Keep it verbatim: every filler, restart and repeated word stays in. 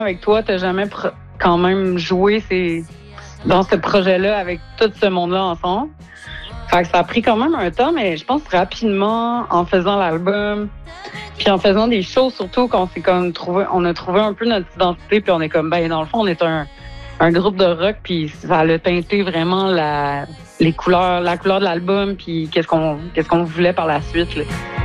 avec toi, t'as jamais pr- quand même joué ces, dans ce projet-là avec tout ce monde-là ensemble. Fait que ça a pris quand même un temps, mais je pense rapidement, en faisant l'album, puis en faisant des shows surtout, qu'on s'est comme trouvé, on a trouvé un peu notre identité, puis on est comme, ben dans le fond, on est un, un groupe de rock, puis ça a teinté vraiment la, les couleurs, la couleur de l'album, puis qu'est-ce qu'on, qu'est-ce qu'on voulait par la suite, là.